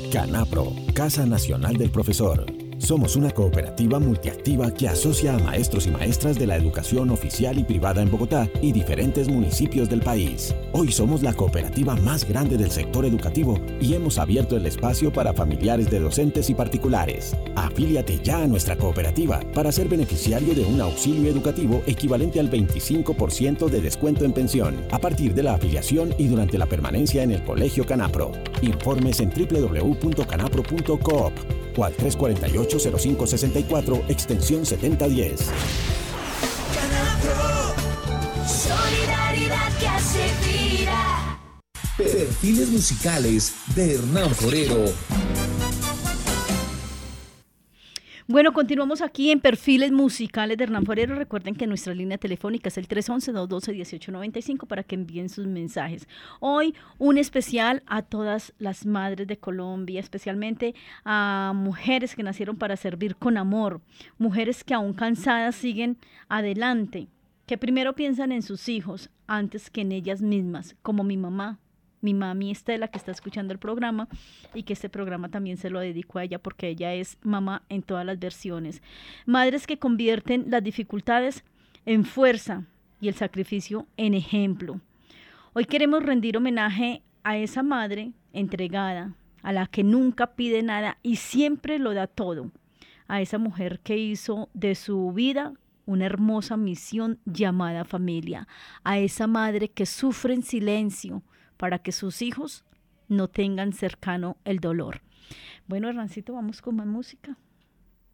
CANAPRO, Casa Nacional del Profesor. Somos una cooperativa multiactiva que asocia a maestros y maestras de la educación oficial y privada en Bogotá y diferentes municipios del país. Hoy somos la cooperativa más grande del sector educativo y hemos abierto el espacio para familiares de docentes y particulares. Afíliate ya a nuestra cooperativa para ser beneficiario de un auxilio educativo equivalente al 25% de descuento en pensión a partir de la afiliación y durante la permanencia en el Colegio CANAPRO. Informes en www.canapro.coop o al 348-0564, extensión 7010. CANAPRO, solidaridad que hace vida. Perfiles musicales de Hernán Forero. Bueno, continuamos aquí en Perfiles Musicales de Hernán Forero. Recuerden que nuestra línea telefónica es el 311-212-1895 para que envíen sus mensajes. Hoy un especial a todas las madres de Colombia, especialmente a mujeres que nacieron para servir con amor, mujeres que aún cansadas siguen adelante, que primero piensan en sus hijos antes que en ellas mismas, como mi mamá. Mi mami Estela, que está escuchando el programa y que este programa también se lo dedico a ella porque ella es mamá en todas las versiones. Madres que convierten las dificultades en fuerza y el sacrificio en ejemplo. Hoy queremos rendir homenaje a esa madre entregada, a la que nunca pide nada y siempre lo da todo. A esa mujer que hizo de su vida una hermosa misión llamada familia. A esa madre que sufre en silencio para que sus hijos no tengan cercano el dolor. Bueno, Hernancito, vamos con más música.